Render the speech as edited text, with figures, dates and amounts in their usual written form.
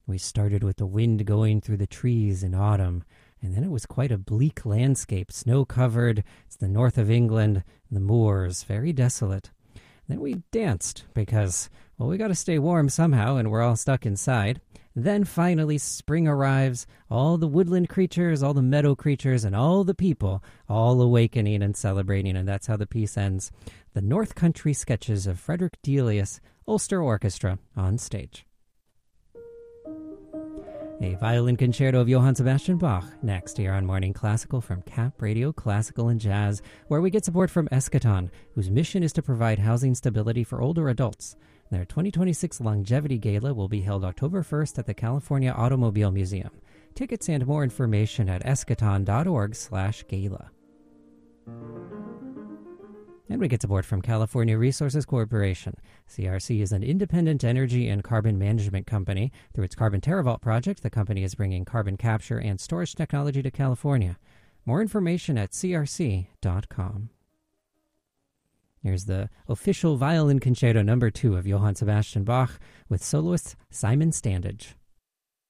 We started with the wind going through the trees in autumn, and then it was quite a bleak landscape, snow-covered. It's the north of England, the moors, very desolate. Then we danced because, well, we got to stay warm somehow, and we're all stuck inside. Then finally spring arrives, all the woodland creatures, all the meadow creatures, and all the people all awakening and celebrating, and that's how the piece ends. The North Country Sketches of Frederick Delius, Ulster Orchestra, on stage. A violin concerto of Johann Sebastian Bach, next here on Morning Classical from Cap Radio Classical and Jazz, where we get support from Eschaton, whose mission is to provide housing stability for older adults. Their 2026 Longevity Gala will be held October 1st at the California Automobile Museum. Tickets and more information at eschaton.org/gala. And we get support from California Resources Corporation. CRC is an independent energy and carbon management company. Through its Carbon TerraVault project, the company is bringing carbon capture and storage technology to California. More information at crc.com. Here's the official violin concerto number 2 of Johann Sebastian Bach with soloist Simon Standage.